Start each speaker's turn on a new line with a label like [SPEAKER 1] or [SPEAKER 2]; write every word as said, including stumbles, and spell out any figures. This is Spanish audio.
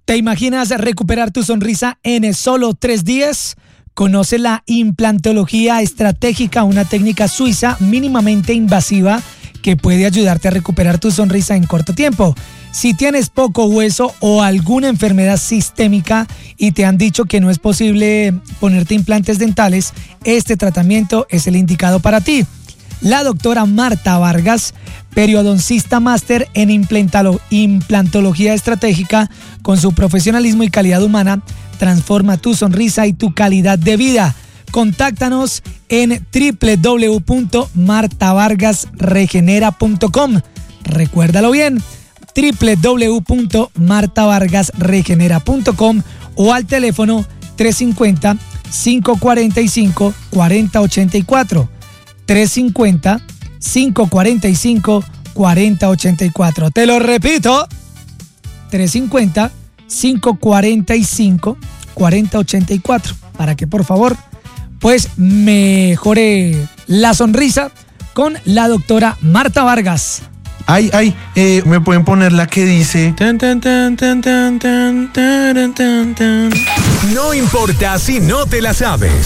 [SPEAKER 1] ¿Te imaginas recuperar tu sonrisa en solo tres días? Conoce la implantología estratégica, una técnica suiza mínimamente invasiva que puede ayudarte a recuperar tu sonrisa en corto tiempo. Si tienes poco hueso o alguna enfermedad sistémica y te han dicho que no es posible ponerte implantes dentales, este tratamiento es el indicado para ti. La doctora Marta Vargas, periodoncista máster en implantolo- implantología estratégica, con su profesionalismo y calidad humana, transforma tu sonrisa y tu calidad de vida. Contáctanos en doble u doble u doble u punto marta vargas regenera punto com. Recuérdalo bien, doble u doble u doble u punto marta vargas regenera punto com o al teléfono tres cinco cero, cinco cuatro cinco, cuatro cero ocho cuatro. tres cinco cero, cinco cuatro cinco, cuatro cero ocho cuatro. Te lo repito, tres cinco cero, cinco cuatro cinco, cuatro cero ocho cuatro, para que por favor pues mejore la sonrisa con la doctora Marta Vargas.
[SPEAKER 2] Ay, ay, eh, me pueden poner la que dice... Tan, tan, tan, tan, tan, tan, tan, tan, tan.
[SPEAKER 3] No importa si no te la sabes.